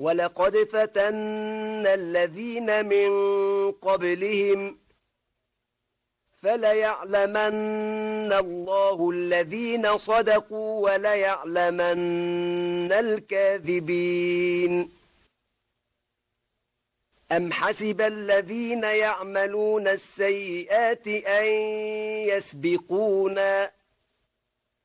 ولقد فتنا الذين من قبلهم فليعلمن الله الذين صدقوا وليعلمن الكاذبين أم حسب الذين يعملون السيئات أن يسبقونا